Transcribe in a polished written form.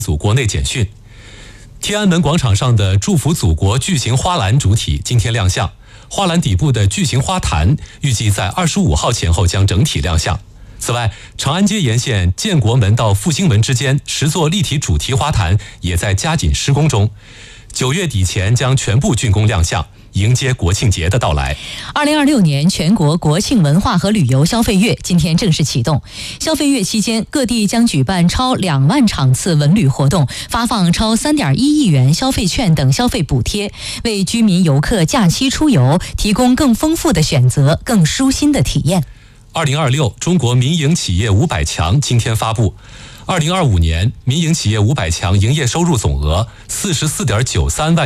组国内简讯。天安门广场上的祝福祖国巨型花篮主体今天亮相，花篮底部的巨型花坛预计在25号前后将整体亮相。此外，长安街沿线建国门到复兴门之间10座立体主题花坛也在加紧施工中，9月底前将全部竣工亮相，迎接国庆节的到来。 2026年全国国庆文化和旅游消费月今天正式启动。消费月期间，各地将举办超2万场次文旅活动，发放超3.1亿元消费券等消费补贴，为居民游客假期出游提供更丰富的选择、更舒心的体验。 2026中国民营企业500强今天发布，2025年民营企业500强营业收入总额44.93万